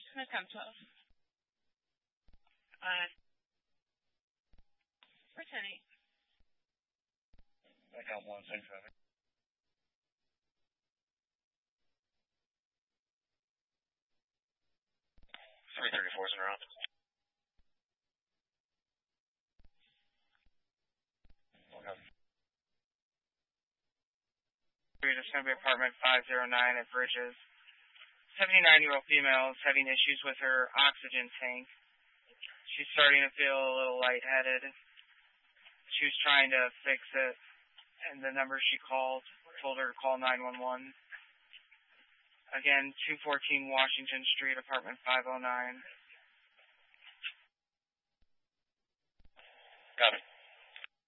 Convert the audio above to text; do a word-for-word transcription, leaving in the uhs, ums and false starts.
Attempt twelve. Uh, for ten eight. I got one six seven. Three thirty fours in a row. It's going to be apartment five oh nine at Bridges. seventy-nine-year-old female is having issues with her oxygen tank. She's starting to feel a little lightheaded. She was trying to fix it, and the number she called told her to call nine one one. Again, two fourteen Washington Street, apartment five oh nine. Got it.